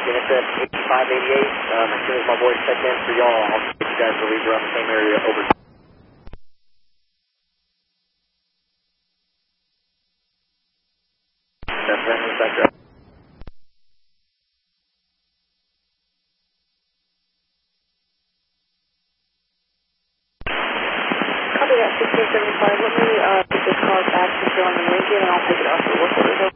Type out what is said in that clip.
Unit 8588. As soon as my boys check in for y'all, I'll get you guys relieved around the same area over. That's right, Inspector. Copy that, 1675. Let me get this car back to John and Lincoln, and I'll pick it up for work order.